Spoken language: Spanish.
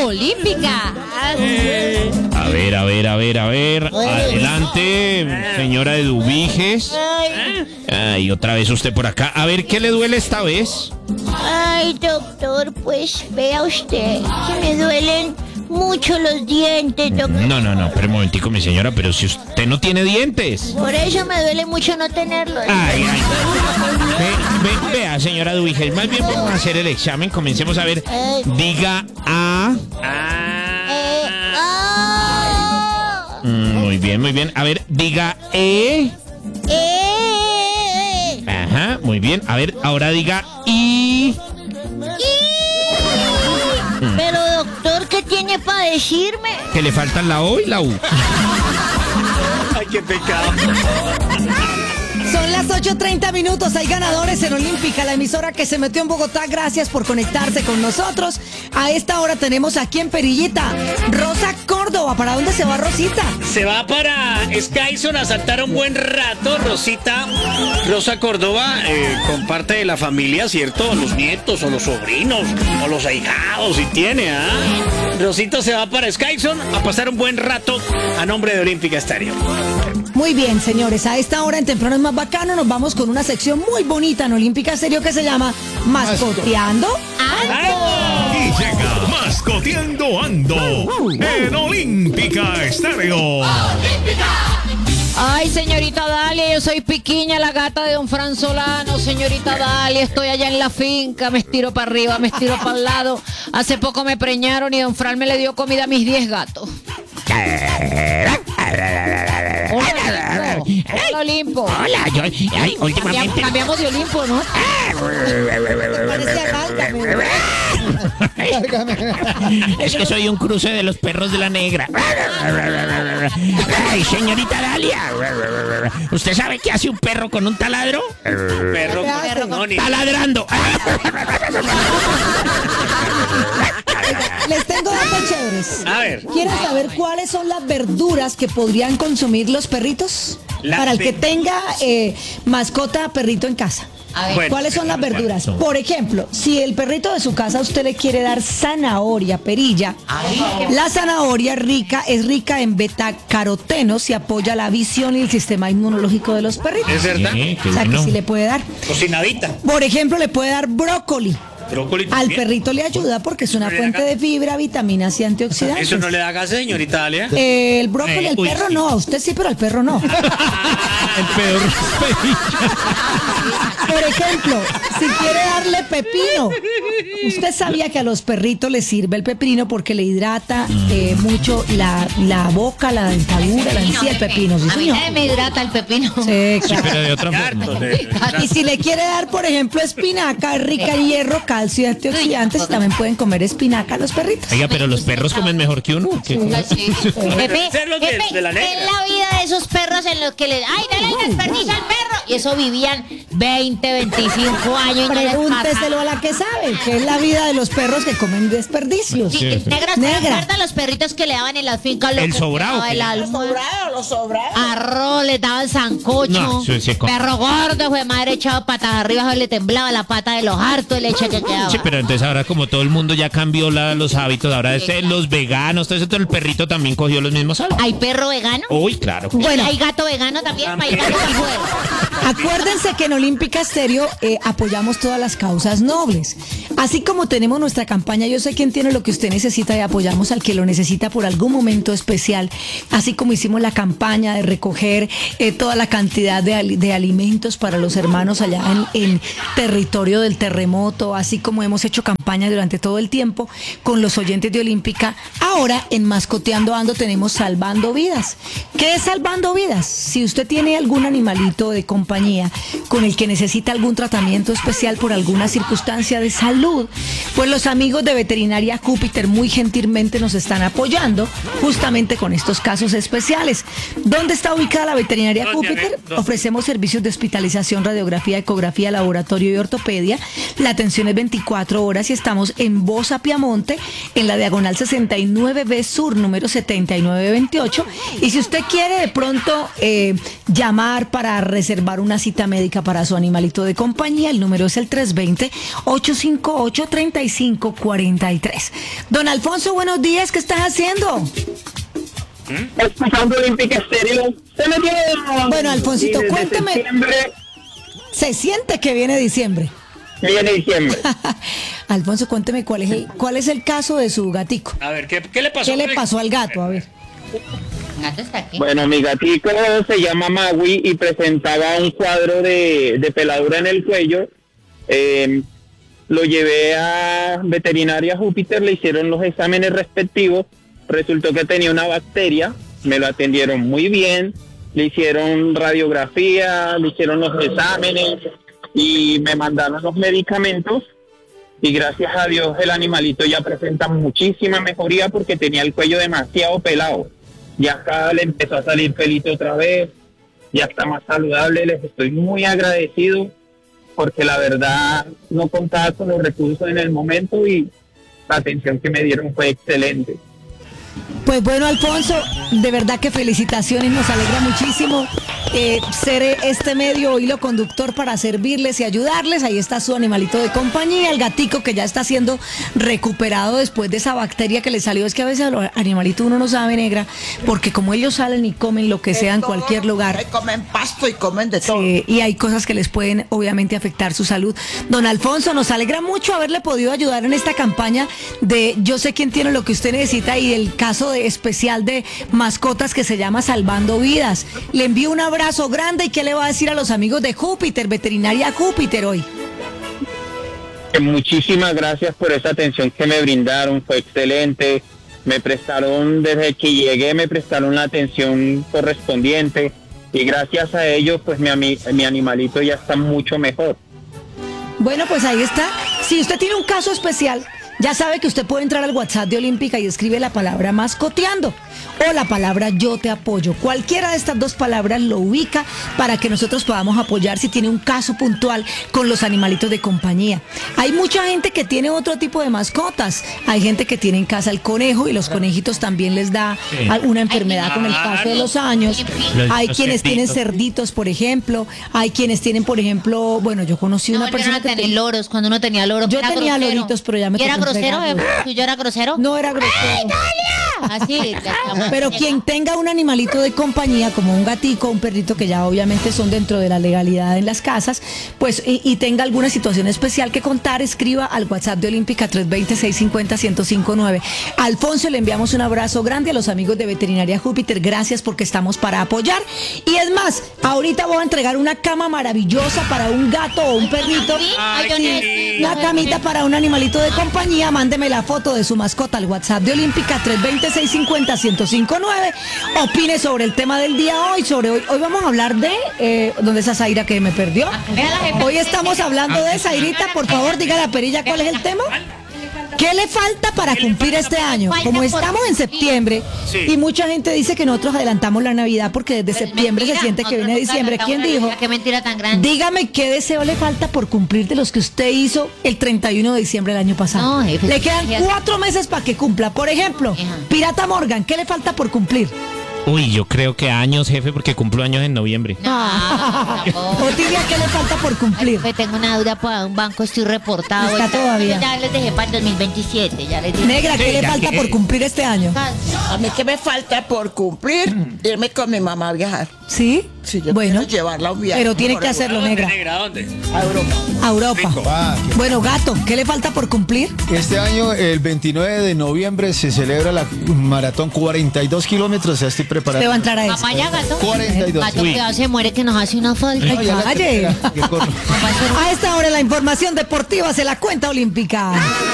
olímpica. A ver. Adelante, señora Eduviges. Ay, otra vez usted por acá. A ver, ¿qué le duele esta vez? Ay, doctor, pues vea usted que me duelen mucho los dientes, doctor. No, pero un momentico, mi señora, pero si usted no tiene dientes. Por eso me duele mucho no tenerlos. Ay. Vea, señora Eduviges, más bien vamos a hacer el examen. Comencemos a ver. Diga A. Muy bien. A ver, diga E. Ajá, muy bien. A ver, ahora diga I. Pero doctor, ¿qué tiene para decirme? Que le faltan la O y la U. Ay, qué pecado. Son las 8:30. Hay ganadores en Olímpica, la emisora que se metió en Bogotá. Gracias por conectarse con nosotros. A esta hora tenemos aquí en Perillita Rosa Córdoba. ¿Para dónde se va Rosita? Se va para Skyson a saltar un buen rato, Rosita. Rosa Córdoba, con parte de la familia, ¿cierto? Los nietos o los sobrinos o los ahijados, si tiene, ¿ah? Rosita se va para Skyson a pasar un buen rato a nombre de Olímpica Estéreo. Muy bien, señores. A esta hora en Temprano es más bacano. Nos vamos con una sección muy bonita en Olímpica Estéreo que se llama Mascoteando Ando. Y llega Mascoteando Ando en Olímpica Estéreo. Ay, señorita Dalia, yo soy Piquiña, la gata de don Fran Solano. Señorita Dalia, estoy allá en la finca, me estiro para arriba, me estiro para el lado. Hace poco me preñaron y don Fran me le dio comida a mis 10 gatos. Hola, Olimpo. Hola, últimamente. Cambiamos de Olimpo, ¿no? Parece agálgame. Es que soy un cruce de los perros de la negra. Ay, señorita Dalia, ¿usted sabe qué hace un perro con un taladro? Perro Taladrando. Les tengo datos chéveres. A ver. ¿Quieren saber cuáles son las verduras que podrían consumir los perritos? Para el que tenga mascota perrito en casa. A ver. Bueno, ¿Cuáles son las verduras? Por ejemplo, si el perrito de su casa a usted le quiere dar zanahoria, perilla, la zanahoria es rica en betacarotenos y apoya la visión y el sistema inmunológico de los perritos. ¿Es verdad? Sí, qué O sea que bueno. sí le puede dar. Cocinadita. Por ejemplo, le puede dar brócoli. Brócoli Al también. perrito le ayuda porque es una fuente de fibra, vitaminas y antioxidantes. ¿Eso no le da gas, señorita Dalia? El brócoli al perro no, a usted sí, pero al perro no. El peor. Por ejemplo, si quiere darle pepino, usted sabía que a los perritos les sirve el pepino porque le hidrata mucho la boca, la dentadura, la encía, el pepino. ¿Sí, A mí señor? nadie me hidrata el pepino. Sí, Sí, claro. pero de otra forma. Y si le quiere dar, por ejemplo, espinaca, es rica en hierro, calcio y antioxidantes, y también pueden comer espinaca los perritos. Oiga, pero los perros comen mejor que uno. ¿Qué? Sí. Pepe, Ser los de la ¿qué negra. es la vida de esos perros en los que le... ¡Ay, dale el desperdicio al perro! Y eso vivían 20, 25 años. y no les Pregúnteselo a la que sabe, que es la vida de los perros que comen desperdicios. Sí, negra, ¿te acuerdas los perritos que le daban en las fincas? El sobrado, El ¿qué? almuerzo. Arroz, le daban sancocho. No, eso sí es como- Perro gordo, fue madre echado patas arriba, le temblaba la pata de los hartos y le quedaba. Sí, pero entonces ahora como todo el mundo ya cambió los hábitos, ahora los veganos, todo eso, todo el perrito también cogió los mismos hábitos. ¿Hay perro vegano? Uy, claro. Bueno. ¿Hay gato vegano también? ¿Hay gato que juega? Acuérdense que en Olímpica Estéreo apoyamos todas las causas nobles. Así como tenemos nuestra campaña Yo sé quién tiene lo que usted necesita y apoyamos al que lo necesita por algún momento especial. Así como hicimos la campaña de recoger toda la cantidad de alimentos para los hermanos allá en territorio del terremoto. Así como hemos hecho campaña durante todo el tiempo con los oyentes de Olímpica. Ahora en Mascoteando Ando tenemos Salvando Vidas. ¿Qué es Salvando Vidas? Si usted tiene algún animalito de compañía con el que necesita algún tratamiento especial por alguna circunstancia de salud, pues los amigos de Veterinaria Júpiter muy gentilmente nos están apoyando justamente con estos casos especiales. ¿Dónde está ubicada la Veterinaria Júpiter? Ofrecemos servicios de hospitalización, radiografía, ecografía, laboratorio y ortopedia. La atención es 24 horas y estamos en Bosa Piamonte, en la diagonal 69B Sur, número 7928. Y si usted quiere de pronto llamar para reservar una cita médica para su animalito de compañía, el número es el 320-858-3500. 323-595-43. Don Alfonso, buenos días, ¿qué estás haciendo? Escuchando Olímpica Estéreo. Se me tiene. Bueno, Alfonsito, Y desde cuénteme. septiembre Se siente que viene diciembre. viene diciembre. Alfonso, cuénteme cuál es el caso de su gatico. A ver, ¿qué le pasó? ¿Qué le pasó al gato? A ver. Gato está aquí. Bueno, mi gatico se llama Maui y presentaba un cuadro de peladura en el cuello. Lo llevé a Veterinaria Júpiter, le hicieron los exámenes respectivos. Resultó que tenía una bacteria, me lo atendieron muy bien, le hicieron radiografía, le hicieron los exámenes y me mandaron los medicamentos. Y gracias a Dios el animalito ya presenta muchísima mejoría porque tenía el cuello demasiado pelado. Ya acá le empezó a salir pelito otra vez, ya está más saludable. Les estoy muy agradecido porque la verdad no contaba con los recursos en el momento y la atención que me dieron fue excelente. Pues bueno, Alfonso, de verdad que felicitaciones, nos alegra muchísimo ser este medio hilo conductor para servirles y ayudarles. Ahí está su animalito de compañía, el gatico que ya está siendo recuperado después de esa bacteria que le salió. Es que a veces a los animalitos uno no sabe, negra, porque como ellos salen y comen lo que sea en cualquier lugar. Comen pasto y comen de todo. Y hay cosas que les pueden obviamente afectar su salud. Don Alfonso, nos alegra mucho haberle podido ayudar en esta campaña de Yo sé quién tiene lo que usted necesita y el caso especial de mascotas que se llama Salvando Vidas. Le envío un abrazo grande y ¿qué le va a decir a los amigos de Júpiter, Veterinaria Júpiter hoy? Muchísimas gracias por esa atención que me brindaron, fue excelente. Me prestaron, desde que llegué, me prestaron la atención correspondiente y gracias a ellos, pues mi animalito ya está mucho mejor. Bueno, pues ahí está. Si usted tiene un caso especial, ya sabe que usted puede entrar al WhatsApp de Olímpica y escribe la palabra mascoteando o la palabra yo te apoyo. Cualquiera de estas dos palabras lo ubica para que nosotros podamos apoyar si tiene un caso puntual con los animalitos de compañía. Hay mucha gente que tiene otro tipo de mascotas. Hay gente que tiene en casa el conejo y los conejitos también les da una enfermedad con el paso de los años. Hay quienes tienen cerditos, por ejemplo. Hay quienes tienen, por ejemplo, bueno, yo conocí una persona que tenía loros, cuando uno tenía loros. Yo tenía loritos, pero ya me ¿Era tocó grosero? entregarlos. ¿Tuyo era grosero? No era grosero. Así. Pero quien tenga un animalito de compañía, como un gatico, un perrito, que ya obviamente son dentro de la legalidad en las casas, pues y tenga alguna situación especial que contar, escriba al WhatsApp de Olímpica 320-650-1059. Alfonso, le enviamos un abrazo grande a los amigos de Veterinaria Júpiter. Gracias porque estamos para apoyar. Y es más, ahorita voy a entregar una cama maravillosa para un gato o un perrito. Ay, yo qué necesito. lindo. Una camita para un animalito de compañía. Mándeme la foto de su mascota al WhatsApp de Olímpica 320-650-1059. Opine sobre el tema del día hoy. Hoy vamos a hablar de ¿dónde está Zaira que me perdió? Hoy estamos hablando de Zairita. Por favor, diga la perilla cuál es el tema. ¿Qué le falta para cumplir este año? Como estamos en septiembre y mucha gente dice que nosotros adelantamos la Navidad porque desde septiembre se siente que viene diciembre. ¿Quién dijo? Qué mentira tan grande. Dígame qué deseo le falta por cumplir de los que usted hizo el 31 de diciembre del año pasado. No, jefe, le quedan fíjate. 4 meses para que cumpla. Por ejemplo, Ajá. Pirata Morgan, ¿qué le falta por cumplir? Uy, yo creo que años, jefe, porque cumplo años en noviembre. Otilia, ¿qué le falta por cumplir? Ay, tengo una deuda para un banco, estoy reportado. Está todavía. Ya les dejé para el 2027, ya les dije. Negra, ¿qué le falta por cumplir este año? A mí que me falta por cumplir, irme con mi mamá a viajar. ¿Sí? Sí, yo Bueno, quiero llevarla a un viaje. pero tiene que Por hacerlo, ¿Dónde, negra. negra? ¿Dónde? a Europa. A Europa. Bueno, gato, ¿qué le falta por cumplir? Este año, el 29 de noviembre, se celebra la maratón 42 kilómetros. Ya estoy preparado. Te va a entrar a eso. Papá ya, gato. 42. Gato que se muere que nos hace una falta. Ay, ya la calle. tercera, que corro. A esta hora la información deportiva se la cuenta Olímpica.